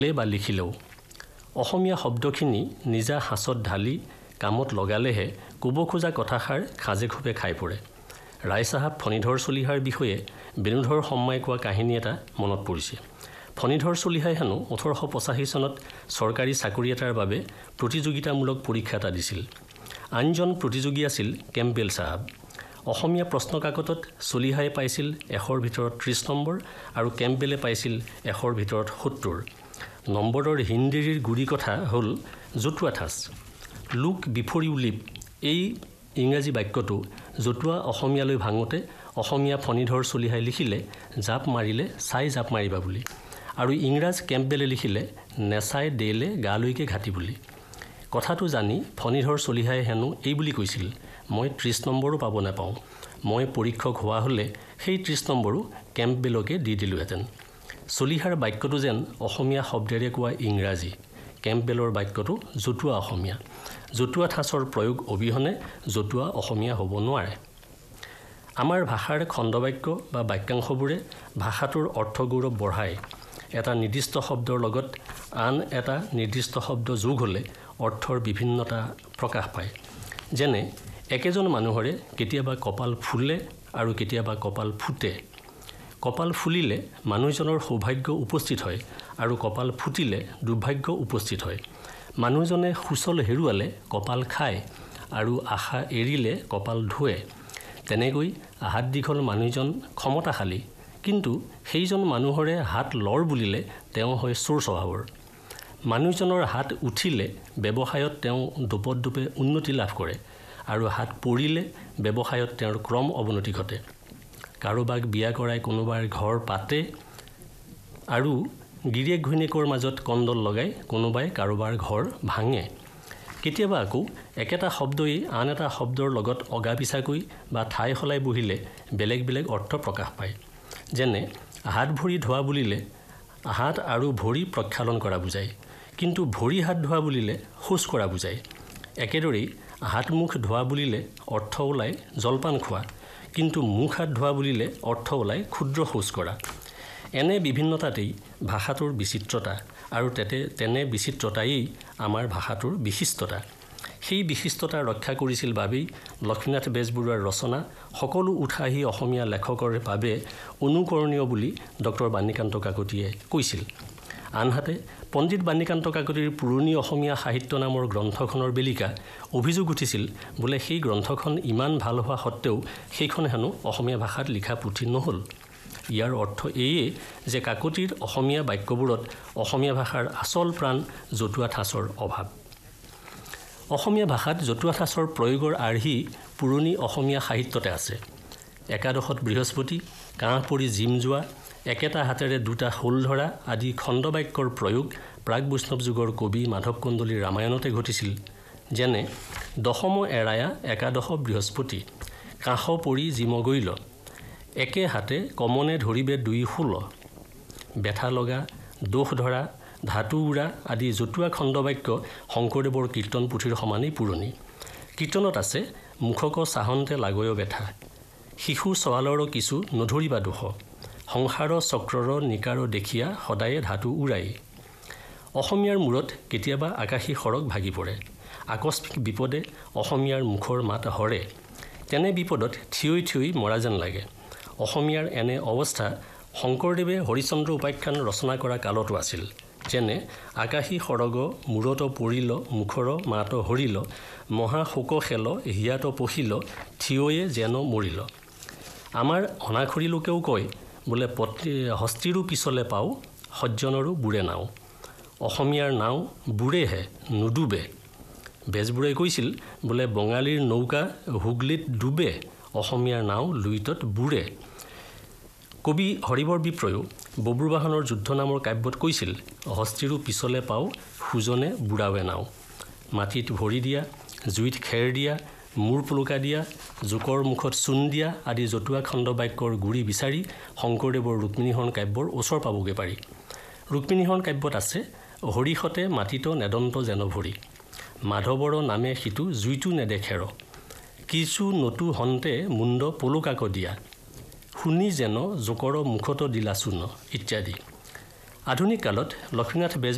বা লিখিলেও অসমীয়া শব্দখিনি নিজা হাঁচত ঢালি কামত লগালেহে ক'ব খোজা কথাষাৰ খাজে খুবে খাই পৰে। ৰায়চাহাব ফণীধৰ চলিহাৰ বিষয়ে বেণুধৰ শৰ্মাই কোৱা কাহিনী এটা মনত পৰিছে। ফণীধৰ চলিহাই হেনো 1885 চনত চৰকাৰী চাকৰি এটাৰ বাবে প্ৰতিযোগিতামূলক পৰীক্ষা এটা দিছিল। আনজন প্ৰতিযোগী আছিল কেম্পবেল চাহাব। অসমীয়া প্ৰশ্নকাকতত চলিহাই পাইছিল 100ৰ ভিতৰত 30 নম্বৰ আৰু কেম্পবেলে পাইছিল 100ৰ ভিতৰত 70। নম্বৰৰ হিন্দীৰ গুৰি কথা হ'ল জতুৱা ঠাঁচ। লুক বিফৰ ইউ লিভ এই ইংৰাজী বাক্যটো জতুৱা অসমীয়ালৈ ভাঙোতে অসমীয়া ফণীধৰ চলিহাই লিখিলে জাপ মাৰিলে চাই জাপ মাৰিবা বুলি, আৰু ইংৰাজ কেম্পবেলে লিখিলে নেচাই দেলে গালৈকে ঘাটি বুলি। কথাটো জানি ফণীধৰ চলিহাই হেনো এই বুলি কৈছিল, মই 30 নম্বৰো পাব নাপাওঁ, মই পৰীক্ষক হোৱা হ'লে সেই 30 নম্বৰো কেম্পবেলকে দি দিলোহেঁতেন। চলিহাৰ বাক্যটো যেন অসমীয়া শব্দেৰে কোৱা ইংৰাজী, কেম্পবেলৰ বাক্যটো জতুৱা অসমীয়া। জতুৱা ঠাঁচৰ প্ৰয়োগ অবিহনে জতুৱা অসমীয়া হ'ব নোৱাৰে। আমাৰ ভাষাৰ খণ্ডবাক্য বা বাক্যাংশবোৰে ভাষাটোৰ অৰ্থগৌৰৱ বঢ়ায়। এটা নিৰ্দিষ্ট শব্দৰ লগত আন এটা নিৰ্দিষ্ট শব্দ যোগ হ'লে অৰ্থৰ বিভিন্নতা প্ৰকাশ পায়। যেনে একেজন মানুহৰে কেতিয়াবা কপাল ফুলে আৰু কেতিয়াবা কপাল ফুটে। কপাল ফুলিলে মানুহজনৰ সৌভাগ্য উপস্থিত হয় আৰু কপাল ফুটিলে দুৰ্ভাগ্য উপস্থিত হয়। মানুহজনে সুচল হেৰুৱালে কপাল খায় আৰু আশা এৰিলে কপাল ধুৱে। তেনেকৈ হাত দীঘল মানুহজন ক্ষমতাশালী, কিন্তু সেইজন মানুহৰে হাত লৰ বুলিলে তেওঁ হয় চোৰ স্বভাৱৰ। মানুহজনৰ হাত উঠিলে ব্যৱসায়ত তেওঁ দোপতদোপে উন্নতি লাভ কৰে আৰু হাত পৰিলে ব্যৱসায়ত তেওঁৰ ক্ৰম অৱনতি ঘটে। কাৰোবাক বিয়া কৰাই কোনোবাৰ ঘৰ পাতে আৰু গিৰিয়েক ঘৈণীয়েকৰ মাজত কণ্ডল লগাই কোনোবাই কাৰোবাৰ ঘৰ ভাঙে। কেতিয়াবা আকৌ একেটা শব্দই আন এটা শব্দৰ লগত অগাপিছাকৈ বা ঠাই সলাই বহিলে বেলেগ বেলেগ অৰ্থ প্ৰকাশ পায়। যেনে হাত ভৰি ধোৱা বুলিলে হাত আৰু ভৰি প্ৰক্ষালন কৰা বুজায়, কিন্তু ভৰি হাত ধোৱা বুলিলে শৌচ কৰা বুজায়। একেদৰেই হাত মুখ ধোৱা বুলিলে অৰ্থ ওলায় জলপান খোৱা, কিন্তু মুখ হাত ধোৱা বুলিলে অৰ্থ ওলায় ক্ষুদ্ৰ শৌচ কৰা। এনে বিভিন্নতাতেই ভাষাটোৰ বিচিত্ৰতা, আৰু তেনে বিচিত্ৰতাই আমাৰ ভাষাটোৰ বিশিষ্টতা। সেই বিশিষ্টতা ৰক্ষা কৰিছিল বাবেই লক্ষ্মীনাথ বেজবৰুৱাৰ ৰচনা সকলো উৎসাহী অসমীয়া লেখকৰ বাবে অনুকৰণীয় বুলি ডক্টৰ বাণীকান্ত কাকতিয়ে কৈছিল। আনহাতে পণ্ডিত বাণীকান্ত কাকতিৰ পুৰণি অসমীয়া সাহিত্য নামৰ গ্ৰন্থখনৰ বেলিকা অভিযোগ উঠিছিল বোলে সেই গ্ৰন্থখন ইমান ভাল হোৱা সত্ত্বেও সেইখন হেনো অসমীয়া ভাষাত লিখা পুথি নহ'ল। ইয়াৰ অৰ্থ এয়ে যে কাকতিৰ অসমীয়া বাক্যবোৰত অসমীয়া ভাষাৰ আচল প্ৰাণ জতুৱা ঠাঁচৰ অভাৱ। অসমীয়া ভাষাত জতুৱা ঠাঁচৰ প্ৰয়োগৰ আৰ্হি পুৰণি অসমীয়া সাহিত্যতে আছে। একাদশত বৃহস্পতি, কাঁহ পৰি জিম যোৱা, একেটা হাতেৰে দুটা শোল ধৰা আদি খণ্ডবাক্যৰ প্ৰয়োগ প্ৰাক বৈষ্ণৱ যুগৰ কবি মাধৱ কন্দলীৰ ৰামায়ণতে ঘটিছিল। যেনে দশম এৰায়া একাদশ বৃহস্পতি, কাঁহ পৰি জিম গৈল, একে হাতে কমনে ধৰিবে দুই শোল, বেথা লগা, দোষ ধৰা, ধাতু উৰা আদি জতুৱা খণ্ডবাক্য শংকৰদেৱৰ কীৰ্তন পুথিৰ সমানেই পুৰণি। কীৰ্তনত আছে মুখক চাহন্তে লাগয় বেথা, শিশু চৱালৰ কিছু নধৰিবা দোষ, সংসাৰ চক্ৰৰ নিকাৰ দেখিয়া সদায়ে ধাতু উৰাই। অসমীয়াৰ মূৰত কেতিয়াবা আকাশী সৰগ ভাগি পৰে, আকস্মিক বিপদে অসমীয়াৰ মুখৰ মাত হৰে, তেনে বিপদত থিয়ৈ থিয়ৈ মৰা যেন লাগে। অসমীয়াৰ এনে অৱস্থা শংকৰদেৱে হৰিচন্দ্ৰ উপাখ্যান ৰচনা কৰা কালতো আছিল। যেনে আকাশী সৰগ মূৰত পৰিল, মুখৰ মাত হৰিল, মহা শোক খেল হিয়াত পহিল, থিয়য়ে যেন মৰিল। আমাৰ অনাখৰি লোকেও কয় বোলে হস্তিৰো পিছলে পাওঁ, সজ্জনৰো বুৰে নাও। অসমীয়াৰ নাও বুৰেহে নুডুবে। বেজবৰুৱাই কৈছিল বোলে বঙালীৰ নৌকা হুগলিত ডুবে, অসমীয়াৰ নাও লুইতত বুৰে। কবি হৰিবৰ বিপ্ৰয়ো বব্ৰুবাহনৰ যুদ্ধ নামৰ কাব্যত কৈছিল, হস্তিৰো পিছলে পাওঁ, সুজনে বুঢ়াৱে নাও। মাটিত ভৰি দিয়া, জুইত খেৰ দিয়া, মূৰ পুলকা দিয়া, জোকৰ মুখত চূণ দিয়া আদি জতুৱা খণ্ডবাক্যৰ গুৰি বিচাৰি শংকৰদেৱৰ ৰুক্মিণীহৰণ কাব্যৰ ওচৰ পাবগৈ পাৰি। ৰুক্মিণীহৰণ কাব্যত আছে, হৰিষতে মাটিত নেদন্ত যেন ভৰি, মাধৱৰ নামে সিটো জুইটো নেদেখেৰ, কিছু নতু হন্তে মুণ্ড পলুকাক দিয়া, শুনি যেন জোকৰ মুখত দিলা চূণ ইত্যাদি। আধুনিক কালত লক্ষ্মীনাথ বেজবৰুৱা